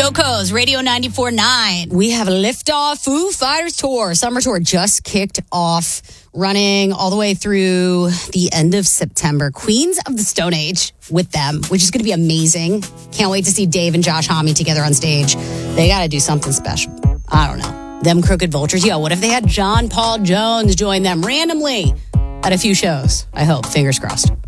Coco's Radio 94.9. We have a liftoff Foo Fighters tour. Summer tour just kicked off, running all the way through the end of September. Queens of the Stone Age with them, which is going to be amazing. Can't wait to see Dave and Josh Homme together on stage. They got to do something special. I don't know. Them Crooked Vultures. Yo, what if they had John Paul Jones join them randomly at a few shows? I hope. Fingers crossed.